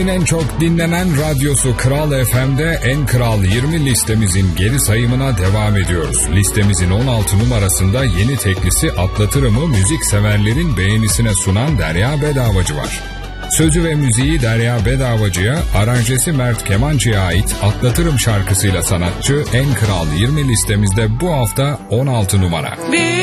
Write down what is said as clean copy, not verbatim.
En çok dinlenen radyosu Kral FM'de En Kral 20 listemizin geri sayımına devam ediyoruz. Listemizin 16 numarasında yeni teklisi Atlatırım'ı müzik severlerin beğenisine sunan Derya Bedavacı var. Sözü ve müziği Derya Bedavacı'ya, aranjesi Mert Kemancı'ya ait Atlatırım şarkısıyla sanatçı En Kral 20 listemizde bu hafta 16 numara.